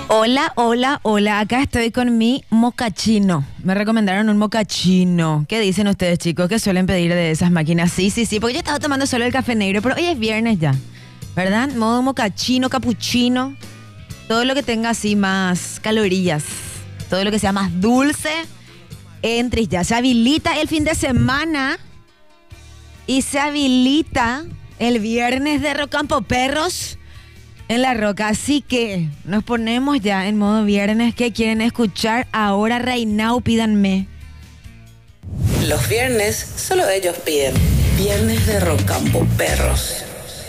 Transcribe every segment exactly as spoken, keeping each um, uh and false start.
Hola, hola, hola. Acá estoy con mi mocachino. Me recomendaron un mocachino. ¿Qué dicen ustedes, chicos? ¿Qué suelen pedir de esas máquinas? Sí, sí, sí, porque yo estaba tomando solo el café negro, pero hoy es viernes ya, ¿verdad? Modo mocachino, capuchino. Todo lo que tenga así más calorías. Todo lo que sea más dulce. Entre ya. Se habilita el fin de semana. Y se habilita el viernes de Rocampo Perros en La Roca. Así que nos ponemos ya en modo viernes. ¿Qué quieren escuchar ahora? Reinao, pídanme. Los viernes solo ellos piden. Viernes de Rocampo Perros.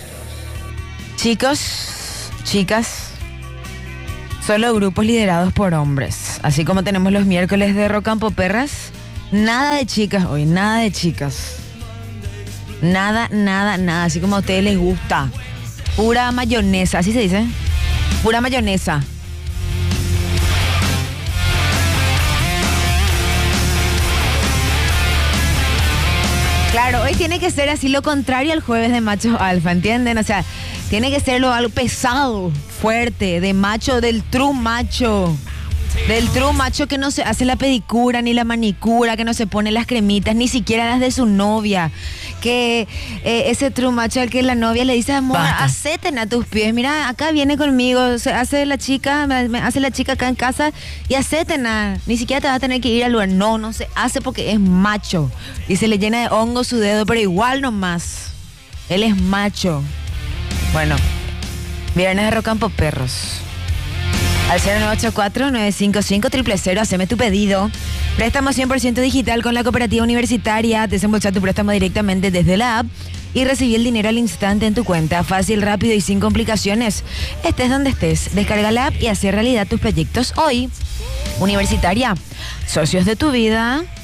Chicos, chicas, solo grupos liderados por hombres. Así como tenemos los miércoles de Rocampo Perras, nada de chicas hoy, nada de chicas. Nada, nada, nada. Así como a ustedes les gusta. Pura mayonesa, ¿así se dice? Pura mayonesa. Claro, hoy tiene que ser así lo contrario al jueves de machos alfa, ¿entienden? O sea, tiene que ser lo algo pesado, fuerte, de macho, del true macho. Del true macho que no se hace la pedicura ni la manicura, que no se pone las cremitas, ni siquiera las de su novia. Que eh, ese true macho al que la novia le dice, amor, aceten a tus pies. Mira, acá viene conmigo, se hace la chica, me hace la chica acá en casa y aceten a. Ni siquiera te vas a tener que ir al lugar. No, no se hace porque es macho. Y se le llena de hongo su dedo, pero igual nomás. Él es macho. Bueno, viernes de Rocampo Perros. Al cero nueve ocho cuatro, nueve cinco cinco, cero cero cero, haceme tu pedido. Préstamo cien por ciento digital con la cooperativa universitaria. Desembolsa tu préstamo directamente desde la app y recibí el dinero al instante en tu cuenta. Fácil, rápido y sin complicaciones. Estés donde estés. Descarga la app y haz realidad tus proyectos hoy. Universitaria, socios de tu vida.